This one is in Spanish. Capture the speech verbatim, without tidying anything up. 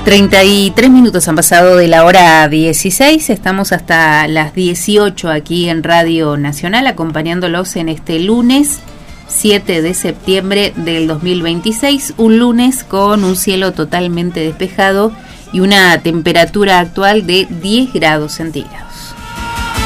treinta y tres minutos han pasado de la hora dieciséis, estamos hasta las dieciocho aquí en Radio Nacional acompañándolos en este lunes siete de septiembre del dos mil veintiséis, un lunes con un cielo totalmente despejado y una temperatura actual de diez grados centígrados.